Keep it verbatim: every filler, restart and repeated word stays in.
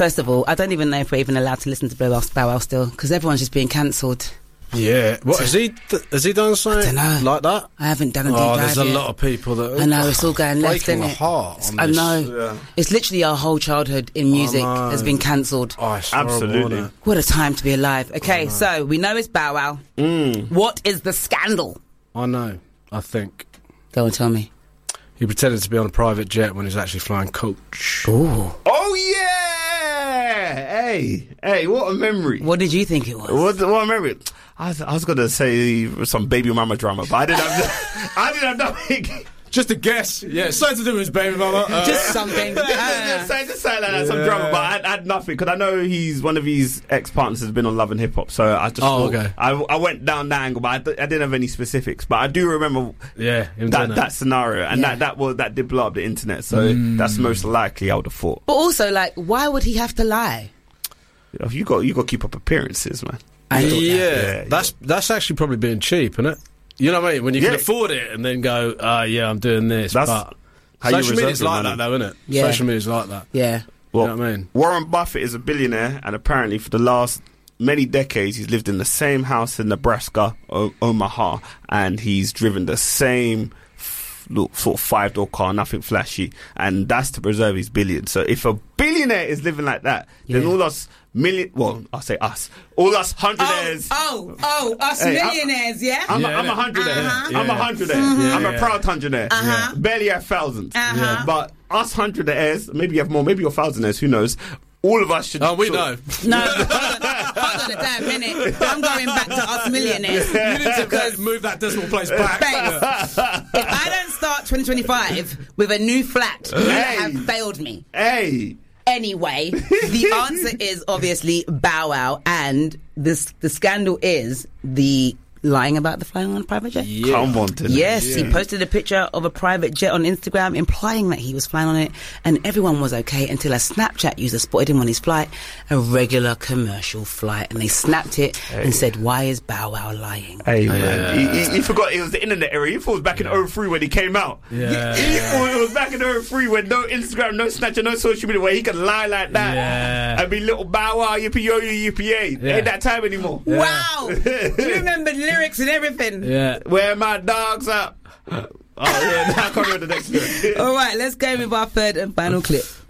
First of all, I don't even know if we're even allowed to listen to Bow Wow, Bow Wow still, because everyone's just being cancelled. Yeah. What, has he th- has he done something like that? I haven't done a deep Oh, dive there's a yet. lot of people that... I know, it's all going left, breaking isn't my it? heart on I this. know. Yeah. It's literally our whole childhood in music has been cancelled. Oh, it's Absolutely. horrible, isn't it? What a time to be alive. Okay, so we know it's Bow Wow. Mm. What is the scandal? I know, I think. Go and tell me. He pretended to be on a private jet when he was actually flying coach. Ooh. Oh, yeah! Hey, hey, what a memory. What did you think it was? What, what a memory. I was, I was going to say some baby mama drama, but I didn't have, I didn't have nothing. Just a guess. Yeah, something to do with his baby mama. Uh, Just something. just, just, just say like that, some Yeah. drama, but I, I had nothing because I know he's one of his ex-partners has been on Love and Hip Hop, so I just Oh, thought, okay. I, I went down that angle, but I, d- I didn't have any specifics. But I do remember yeah, him doing that, that. that scenario, and Yeah. that that was that did blow up the internet. So that's most likely I would have thought. But also, like, why would he have to lie? You got you got to keep up appearances, man. I yeah, thought that. Yeah, that's that's actually probably being cheap, isn't it? You know what I mean? When you Yeah. can afford it and then go, oh, yeah, I'm doing this. That's but how you social reserve media's your like money. that, though, isn't it? Yeah. Social media's like that. Yeah. Well, you know what I mean? Warren Buffett is a billionaire, and apparently for the last many decades he's lived in the same house in Nebraska, o- Omaha, and he's driven the same f- look, sort of five-door car, nothing flashy, and that's to preserve his billion. So if a billionaire is living like that, then Yeah. all us million, well, I'll say us, all us hundredaires. Oh, oh, oh, us Hey, I'm- millionaires, yeah? I'm, Yeah, a, I'm a innit? hundredaire. Uh-huh. I'm a Yeah. hundredaire. Mhm. I'm a Yeah. proud hundredaire. Uh-huh. Barely have thousands. Uh-huh. But us hundredaires, maybe you have more, maybe you're thousandaires, who knows? All of us should... Oh, we should- know. No, hold on, hold on a damn minute. I'm going back to us millionaires. You need to move that decimal place back. Babes, if I don't start twenty twenty-five with a new flat, you Hey. have failed me. Hey! Anyway, the answer is obviously Bow Wow, and this the scandal is the lying about the flying on a private jet. Yeah. Come on, to Yes, yeah. he posted a picture of a private jet on Instagram implying that he was flying on it, and everyone was okay until a Snapchat user spotted him on his flight, a regular commercial flight, and they snapped it and said, "Why is Bow Wow lying?" Hey, man. He, he, he forgot it was the internet era. He thought it was back in oh three when he came out. Yeah. He thought it was back in oh three when no Instagram, no Snapchat, no social media, where he could lie like that Yeah. and be little Bow Wow, yippee yo yo, yippee yay. Yeah. Ain't that time anymore. Wow! Do you remember the lyrics and everything? Yeah. Where my dogs at? Oh, yeah, now I can't remember the next lyric. All right, let's go with our third and final clip.